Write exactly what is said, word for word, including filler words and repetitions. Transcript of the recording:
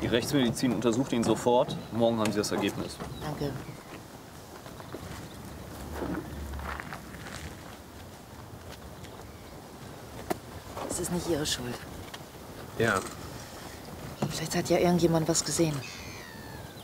Die Rechtsmedizin untersucht ihn sofort. Morgen haben Sie das Ergebnis. Danke. Es ist nicht Ihre Schuld. Ja. Vielleicht hat ja irgendjemand was gesehen.